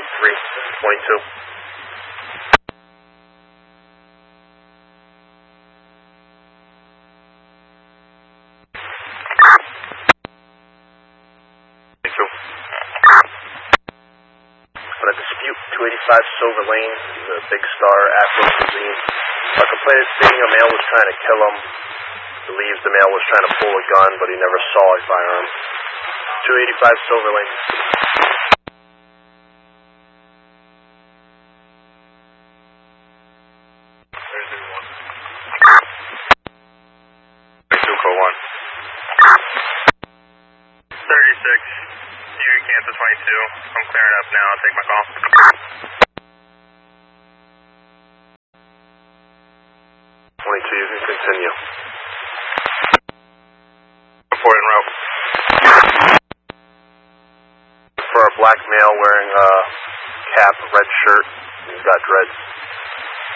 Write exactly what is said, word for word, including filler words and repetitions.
three, twenty-two. On a dispute, two eighty-five Silver Lane, the Big Star Afro Cuisine. A complainant stating a male was trying to kill him. Believes the male was trying to pull a gun, but he never saw a firearm. two eighty-five Silver Lane. thirty-six, you cancel twenty-two. I'm clearing up now. I'll take my call. twenty-two, you can continue. Report en route. For a black male wearing a cap, red shirt, he's got dreads.